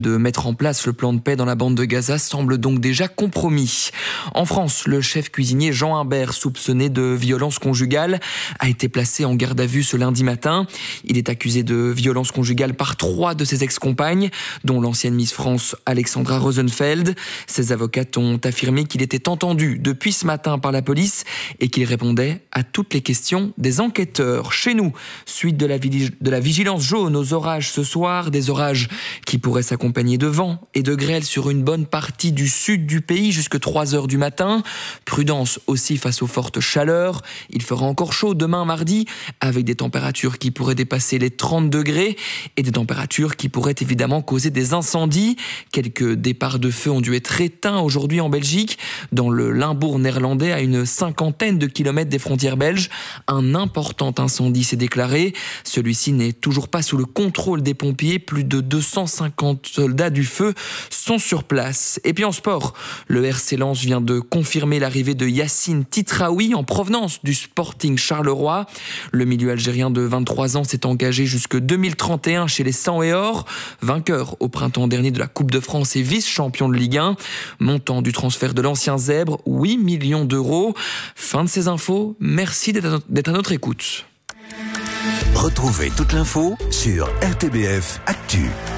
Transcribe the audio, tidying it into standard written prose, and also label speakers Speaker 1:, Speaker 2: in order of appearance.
Speaker 1: de mettre en place le plan de paix dans la bande de Gaza semble donc déjà compromis. En France, le chef cuisinier Jean Imbert, soupçonné de violence conjugale, a été placé en garde à vue ce lundi matin. Il est accusé de violence conjugale par 3 de ses ex-compagnes, dont l'ancienne Miss France Alexandra Rosenfeld. Ses avocates ont affirmé qu'il était entendu depuis ce matin par la police et qu'il répondait à toutes les questions des enquêteurs. Chez nous, suite de la vigilance jaune aux orages ce soir, des orages qui pourraient s'accompagner de vent et de grêle sur une bonne partie du sud du pays jusque 3 heures du matin. Prudence aussi face aux fortes chaleurs. Il fera encore chaud demain mardi avec des températures qui pourraient dépasser les 30 degrés et des températures qui pourraient évidemment causer des incendies. Quelques départs de feu ont dû être éteints aujourd'hui en Belgique. Dans le Limbourg néerlandais, à une 50aine de kilomètres des frontières belges, un important incendie s'est déclaré. Celui-ci n'est toujours pas sous le contrôle des pompiers. Plus de 250 soldats du feu sont sur place. Et puis en sport, le RC Lens vient de confirmer l'arrivée de Yacine Titraoui en provenance du Sporting Charleroi. Le milieu algérien de 23 ans s'est engagé jusque 2031 chez les 100 et or, vainqueur au printemps dernier de la Coupe de France et vice-champion de Ligue 1. Montant du transfert de l'ancien Zèbre, 8 millions d'euros. Fin de ces infos, merci d'être à notre écoute.
Speaker 2: Retrouvez toute l'info sur RTBF Actu.